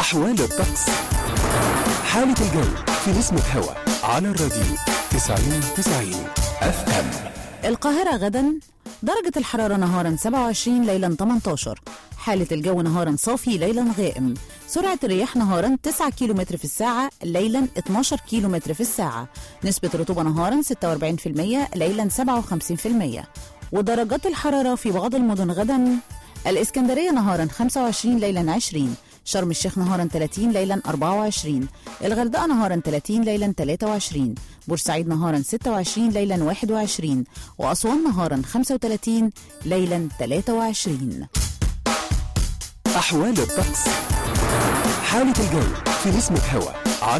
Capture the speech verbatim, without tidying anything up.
أحوال الطقس. حالة الجو في نسمة هوا على الراديو تسعين تسعين اف ام. القاهرة غدا درجة الحرارة نهارا سبعة وعشرين، ليلا ثمانية عشر. حالة الجو نهارا صافي، ليلا غائم. سرعة الرياح نهارا تسعة كيلومتر في الساعة، ليلا اثناشر كيلومتر في الساعة. نسبة رطوبة نهارا ستة وأربعين بالمية، ليلا سبعة وخمسين بالمية. ودرجات الحرارة في بعض المدن غدا: الإسكندرية نهارا خمسة وعشرين، ليلا عشرين. شرم الشيخ نهارا ثلاثين، ليلا أربعة وعشرين. الغردقة نهارا ثلاثين، ليلا ثلاثة وعشرين. بورسعيد نهارا ستة وعشرين، ليلا واحد وعشرين. وأسوان نهارا خمسة وثلاثين، ليلا ثلاثة وعشرين. أحوال الطقس. حالة الجو في نسمة هوا